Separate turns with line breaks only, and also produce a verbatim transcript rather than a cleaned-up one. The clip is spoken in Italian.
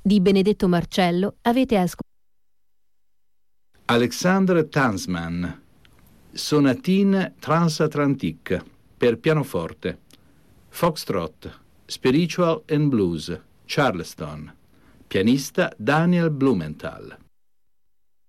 di Benedetto Marcello avete ascoltato
Alexandre Tansman, Sonatine Transatlantique per pianoforte, Foxtrot, Spiritual and Blues, Charleston, pianista Daniel Blumenthal.